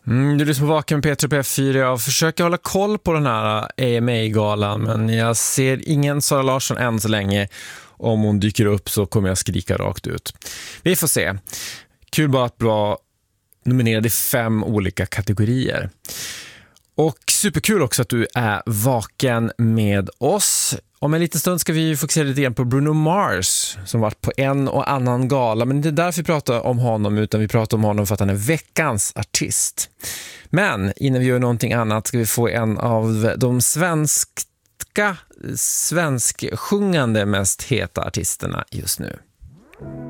Du lyssnar på Vaken med Peter på F4. Jag försöker hålla koll på den här AMA-galan, men jag ser ingen Sara Larsson än så länge. Om hon dyker upp så kommer jag skrika rakt ut. Vi får se. Kul bara att vara nominerad i 5 olika kategorier. Och superkul också att du är vaken med oss. Om en liten stund ska vi fokusera lite grann på Bruno Mars som varit på en och annan gala. Men det är därför vi pratar om honom, utan vi pratar om honom för att han är veckans artist. Men innan vi gör någonting annat ska vi få en av de svensksjungande mest heta artisterna just nu.